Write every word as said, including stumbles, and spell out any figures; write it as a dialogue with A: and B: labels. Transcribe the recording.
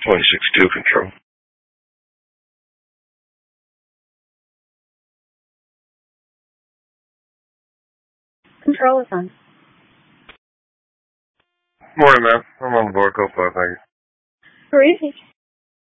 A: twenty-six two control.
B: Control is on.
A: Morning, man. I'm on board. Go for it, thank you.
B: Terrific.